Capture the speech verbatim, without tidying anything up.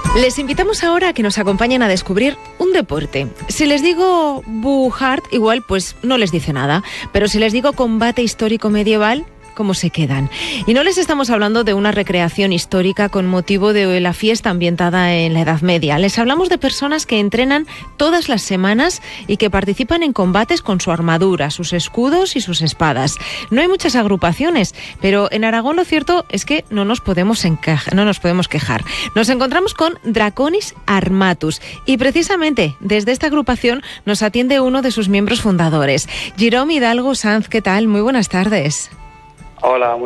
Les invitamos ahora a que nos acompañen a descubrir un deporte. Si les digo Buhard, igual pues no les dice nada, pero si les digo combate histórico medieval, ¿cómo se quedan? Y no les estamos hablando de una recreación histórica con motivo de la fiesta ambientada en la Edad Media. Les hablamos de personas que entrenan todas las semanas y que participan en combates con su armadura, sus escudos y sus espadas. No hay muchas agrupaciones, pero en Aragón lo cierto es que no nos podemos encaja, no nos podemos quejar. Nos encontramos con Draconis Armatus y precisamente desde esta agrupación nos atiende uno de sus miembros fundadores, Jerome Hidalgo Sanz. ¿Qué tal? Muy buenas tardes. Hola, muy